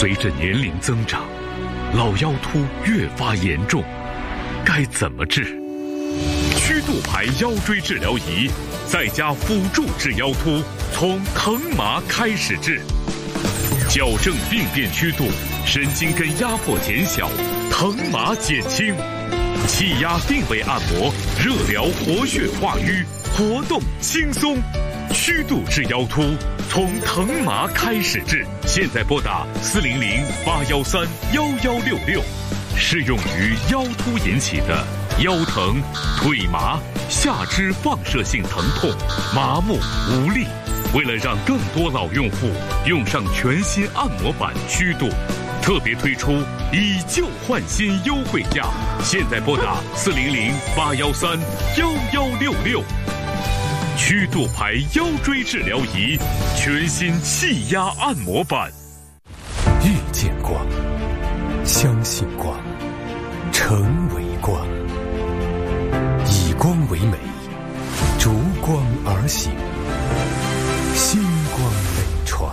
随着年龄增长，老腰突越发严重，该怎么治？曲度牌腰椎治疗仪在家辅助治腰突，从疼麻开始治，矫正病变曲度，神经根压迫减小，疼麻减轻，气压定位按摩，热疗活血化瘀，活动轻松。曲度治腰突，从疼麻开始治。现在拨打400-813-1166，适用于腰突引起的腰疼、腿麻、下肢放射性疼痛、麻木无力。为了让更多老用户用上全新按摩版曲度，特别推出以旧换新优惠价。现在拨打400-813-1166。曲度牌腰椎治疗仪，全新气压按摩版。 遇见光，相信光，成为光，以光为美，逐光而行，星光美传。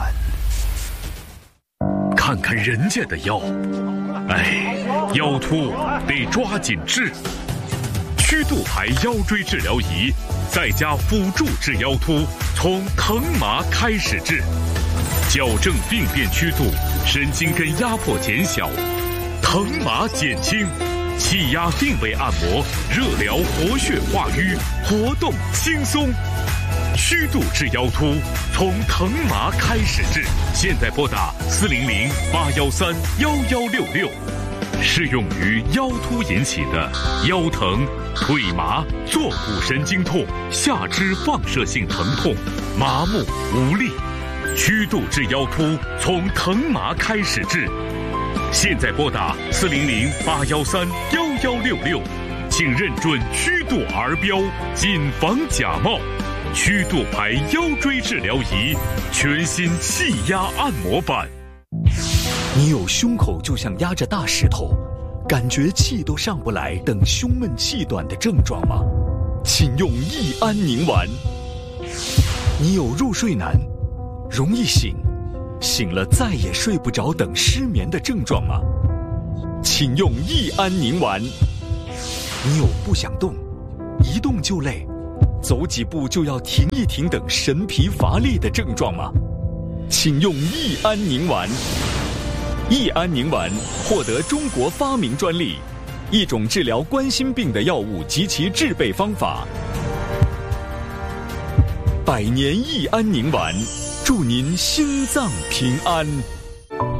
看看人家的腰，腰突得抓紧治。曲度牌腰椎治疗仪在家辅助治腰突，从疼麻开始治，矫正病变曲度，神经根压迫减小，疼麻减轻，气压定位按摩，热疗活血化瘀，活动轻松。曲度治腰突，从疼麻开始治。现在拨打400-813-1166，适用于腰突引起的腰疼、腿麻、坐骨神经痛、下肢放射性疼痛、麻木无力。曲度治腰突，从疼麻开始治。现在拨打400-813-1166，请认准曲度儿标，谨防假冒。曲度牌腰椎治疗仪，全新气压按摩版。 你有胸口就像压着大石头，感觉气都上不来等胸闷气短的症状吗？请用益安宁丸。你有入睡难、容易醒了再也睡不着等失眠的症状吗？请用益安宁丸。你有不想动、一动就累、走几步就要停一停等神疲乏力的症状吗？请用益安宁丸。益安宁丸获得中国发明专利，一种治疗冠心病的药物及其制备方法。100年益安宁丸，祝您心脏平安。